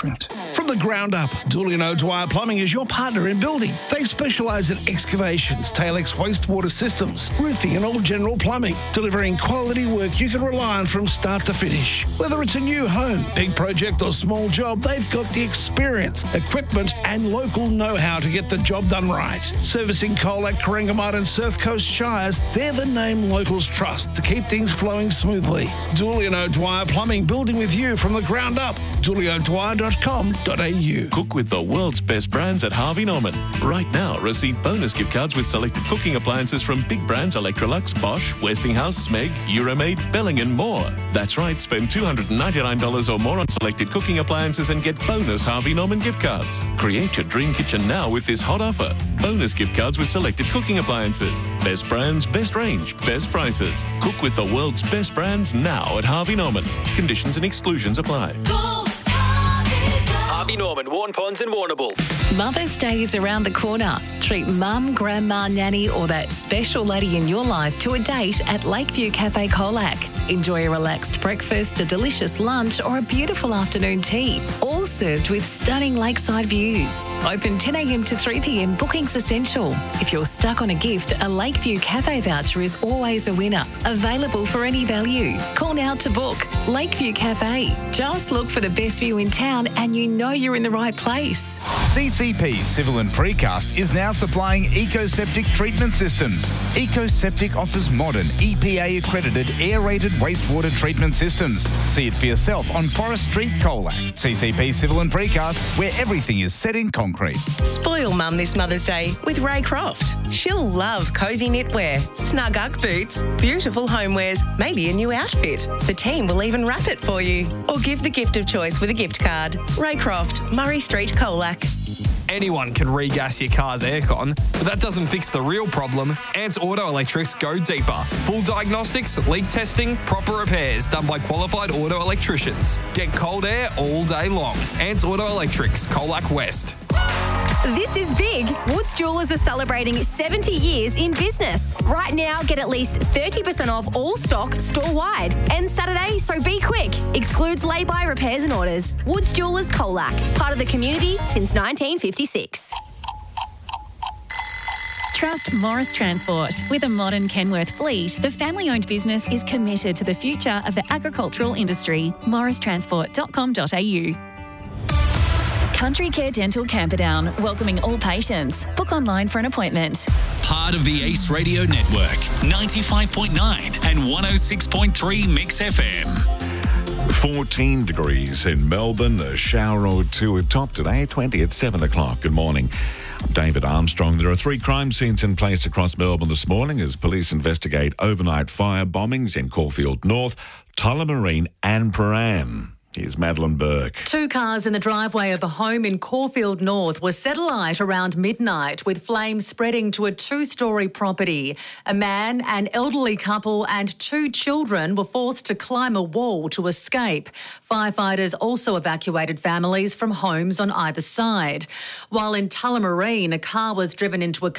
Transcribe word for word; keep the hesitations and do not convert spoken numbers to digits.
different. From the ground up, Dooley and O'Dwyer Plumbing is your partner in building. They specialise in excavations, Tail-X wastewater systems, roofing and all general plumbing, delivering quality work you can rely on from start to finish. Whether it's a new home, big project or small job, they've got the experience, equipment and local know-how to get the job done right. Servicing Colac, Corangamite and Surf Coast Shires, they're the name locals trust to keep things flowing smoothly. Dooley and O'Dwyer Plumbing, building with you from the ground up. dooley o'dwyer dot com dot a u. Cook with the world's best brands at Harvey Norman. Right now, receive bonus gift cards with selected cooking appliances from big brands Electrolux, Bosch, Westinghouse, Smeg, Euromaid, Belling and more. That's right, spend two hundred ninety-nine dollars or more on selected cooking appliances and get bonus Harvey Norman gift cards. Create your dream kitchen now with this hot offer. Bonus gift cards with selected cooking appliances. Best brands, best range, best prices. Cook with the world's best brands now at Harvey Norman. Conditions and exclusions apply. Harvey Norman, Warn Ponds and Warrnambool. Mother's Day is around the corner. Treat mum, grandma, nanny or that special lady in your life to a date at Lakeview Cafe Colac. Enjoy a relaxed breakfast, a delicious lunch or a beautiful afternoon tea, all served with stunning lakeside views. Open ten a m to three p m, bookings essential. If you're stuck on a gift, a Lakeview Cafe voucher is always a winner. Available for any value. Call now to book. Lakeview Cafe. Just look for the best view in town and you know you're in the right place. C C P Civil and Precast is now supplying EcoSeptic treatment systems. EcoSeptic offers modern E P A accredited aerated wastewater treatment systems. See it for yourself on Forest Street, Colac. C C P Civil and Precast, where everything is set in concrete. Spoil Mum this Mother's Day with Ray Croft. She'll love cosy knitwear, snug Ugg boots, beautiful homewares, maybe a new outfit. The team will even wrap it for you. Or give the gift of choice with a gift card. Ray Croft, Murray Street, Colac. Anyone can regas your car's aircon, but that doesn't fix the real problem. Ants Auto Electrics go deeper. Full diagnostics, leak testing, proper repairs done by qualified auto electricians. Get cold air all day long. Ants Auto Electrics, Colac West. This is big. Woods Jewellers are celebrating seventy years in business. Right now, get at least thirty percent off all stock store-wide. And Saturday, so be quick. Excludes lay-by repairs and orders. Woods Jewellers Colac, part of the community since nineteen fifty-six. Trust Morris Transport. With a modern Kenworth fleet, the family-owned business is committed to the future of the agricultural industry. morris transport dot com dot a u. Country Care Dental Camperdown, welcoming all patients. Book online for an appointment. Part of the Ace Radio Network, ninety-five point nine and one oh six point three Mix F M. fourteen degrees in Melbourne, a shower or two at top today, twenty at seven o'clock. Good morning. I'm David Armstrong. There are three crime scenes in place across Melbourne this morning as police investigate overnight fire bombings in Caulfield North, Tullamarine and Prahran. Here's Madeline Burke. Two cars in the driveway of a home in Caulfield North were set alight around midnight with flames spreading to a two-storey property. A man, an elderly couple and two children were forced to climb a wall to escape. Firefighters also evacuated families from homes on either side. While in Tullamarine, a car was driven into a